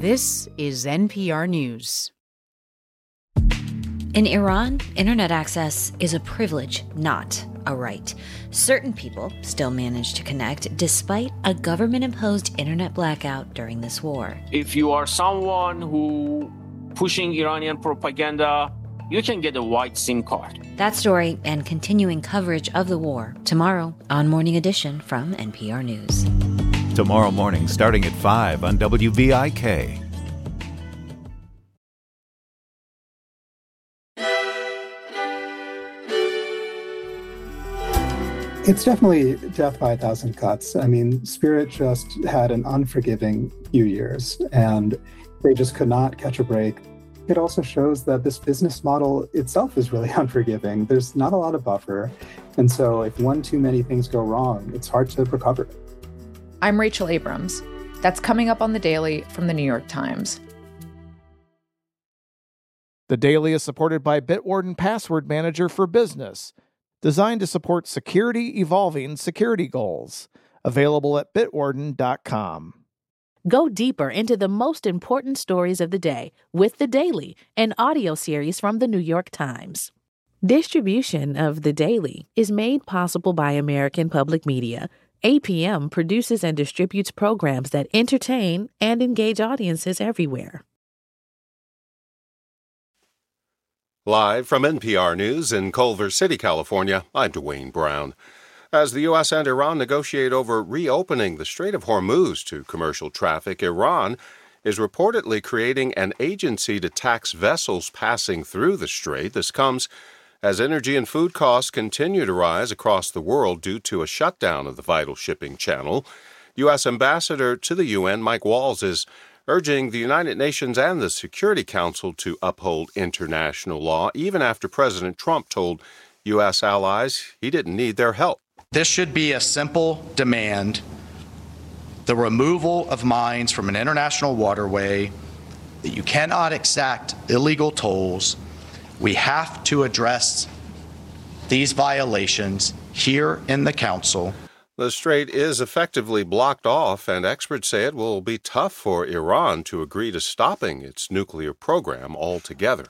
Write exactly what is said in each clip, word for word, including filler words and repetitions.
This is N P R News. In Iran, internet access is a privilege, not a right. Certain people still manage to connect despite a government-imposed internet blackout during this war. If you are someone who pushing Iranian propaganda, you can get a white SIM card. That story and continuing coverage of the war tomorrow on Morning Edition from N P R News. Tomorrow morning starting at five on W V I K. It's definitely death by a thousand cuts. I mean, Spirit just had an unforgiving few years, and they just could not catch a break. It also shows that this business model itself is really unforgiving. There's not a lot of buffer. And so if one too many things go wrong, it's hard to recover. I'm Rachel Abrams. That's coming up on The Daily from The New York Times. The Daily is supported by Bitwarden Password Manager for Business, designed to support security evolving security goals. Available at bitwarden dot com. Go deeper into the most important stories of the day with The Daily, an audio series from The New York Times. Distribution of The Daily is made possible by American Public Media. A P M produces and distributes programs that entertain and engage audiences everywhere. Live from N P R News in Culver City, California, I'm Dwayne Brown. As the U S and Iran negotiate over reopening the Strait of Hormuz to commercial traffic, Iran is reportedly creating an agency to tax vessels passing through the strait. This comes as energy and food costs continue to rise across the world due to a shutdown of the vital shipping channel. U S Ambassador to the U N, Mike Walls, is urging the United Nations and the Security Council to uphold international law, even after President Trump told U S allies he didn't need their help. This should be a simple demand: the removal of mines from an international waterway, that you cannot exact illegal tolls. We have to address these violations here in the Council. The strait is effectively blocked off, and experts say it will be tough for Iran to agree to stopping its nuclear program altogether.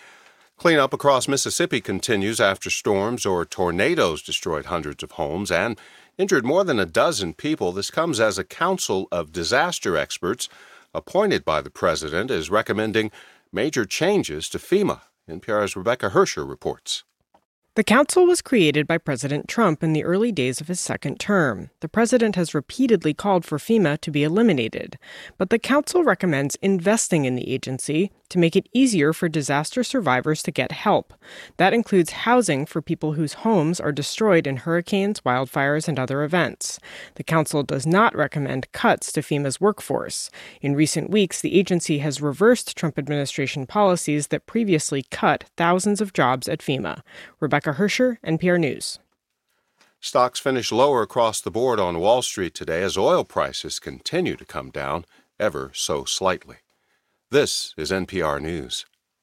Cleanup across Mississippi continues after storms or tornadoes destroyed hundreds of homes and injured more than a dozen people. This comes as a council of disaster experts appointed by the president is recommending major changes to FEMA. N P R's Rebecca Hersher reports. The council was created by President Trump in the early days of his second term. The president has repeatedly called for FEMA to be eliminated, but the council recommends investing in the agency to make it easier for disaster survivors to get help. That includes housing for people whose homes are destroyed in hurricanes, wildfires, and other events. The council does not recommend cuts to FEMA's workforce. In recent weeks, the agency has reversed Trump administration policies that previously cut thousands of jobs at FEMA. Rebecca Hersher, N P R News. Stocks finished lower across the board on Wall Street today as oil prices continue to come down ever so slightly. This is N P R News.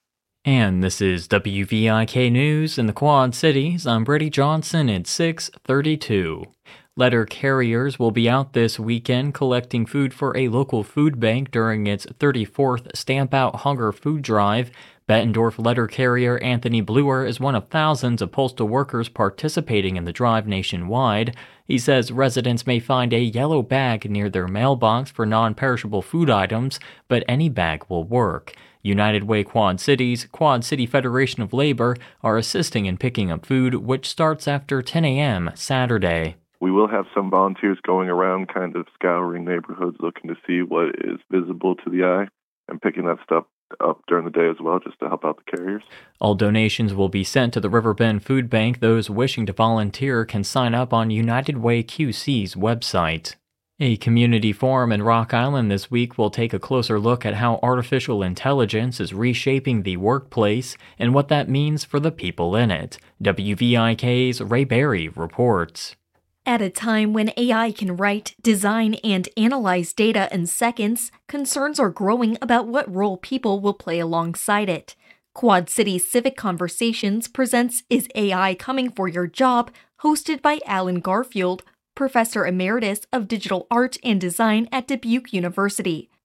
And this is W V I K News in the Quad Cities. I'm Brady Johnson at six thirty-two. Letter carriers will be out this weekend collecting food for a local food bank during its thirty-fourth Stamp Out Hunger Food Drive. Bettendorf letter carrier Anthony Bluer is one of thousands of postal workers participating in the drive nationwide. He says residents may find a yellow bag near their mailbox for non-perishable food items, but any bag will work. United Way Quad Cities, Quad City Federation of Labor are assisting in picking up food, which starts after ten a.m. Saturday. We will have some volunteers going around kind of scouring neighborhoods looking to see what is visible to the eye and picking that stuff up during the day as well, just to help out the carriers. All donations will be sent to the Riverbend Food Bank. Those wishing to volunteer can sign up on United Way Q C's website. A community forum in Rock Island this week will take a closer look at how artificial intelligence is reshaping the workplace and what that means for the people in it. W V I K's Ray Berry reports. At a time when A I can write, design, and analyze data in seconds, concerns are growing about what role people will play alongside it. Quad City Civic Conversations presents Is A I Coming for Your Job?, hosted by Alan Garfield, Professor Emeritus of Digital Art and Design at Dubuque University.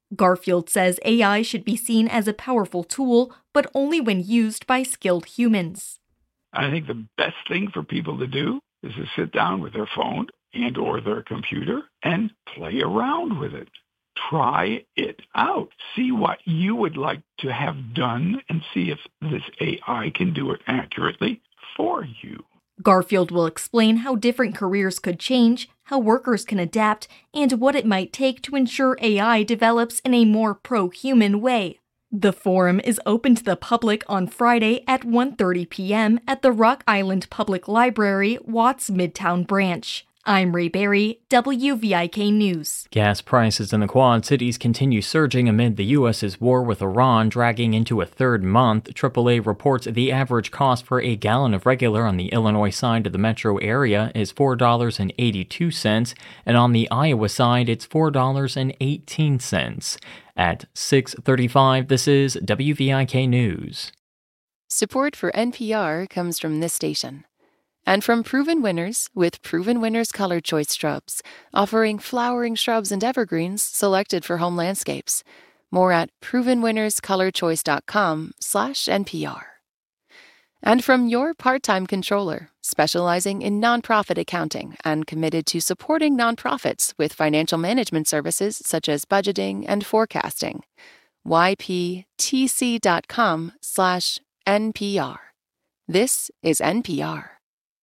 Garfield says A I should be seen as a powerful tool, but only when used by skilled humans. I think the best thing for people to do is to sit down with their phone and or their computer and play around with it. Try it out. See what you would like to have done and see if this A I can do it accurately for you. Garfield will explain how different careers could change, how workers can adapt, and what it might take to ensure A I develops in a more pro-human way. The forum is open to the public on Friday at one thirty p.m. at the Rock Island Public Library, Watts Midtown Branch. I'm Ray Berry, W V I K News. Gas prices in the Quad Cities continue surging amid the U S's war with Iran dragging into a third month. triple A reports the average cost for a gallon of regular on the Illinois side of the metro area is four dollars and eighty-two cents, and on the Iowa side it's four dollars and eighteen cents. At six thirty-five, this is W V I K News. Support for N P R comes from this station. And from Proven Winners with Proven Winners Color Choice Shrubs, offering flowering shrubs and evergreens selected for home landscapes. More at proven winners color choice dot com slash N P R. And from Your Part-Time Controller, specializing in nonprofit accounting and committed to supporting nonprofits with financial management services such as budgeting and forecasting. Y P T C dot com slash N P R. This is N P R.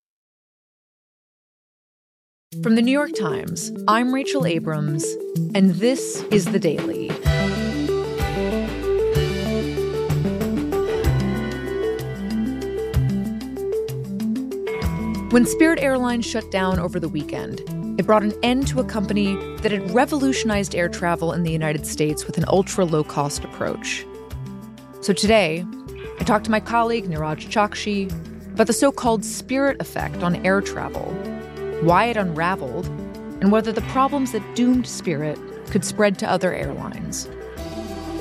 From the New York Times, I'm Rachel Abrams, and this is The Daily. When Spirit Airlines shut down over the weekend, it brought an end to a company that had revolutionized air travel in the United States with an ultra-low-cost approach. So today, I talked to my colleague Niraj Chokshi about the so-called Spirit effect on air travel, why it unraveled, and whether the problems that doomed Spirit could spread to other airlines.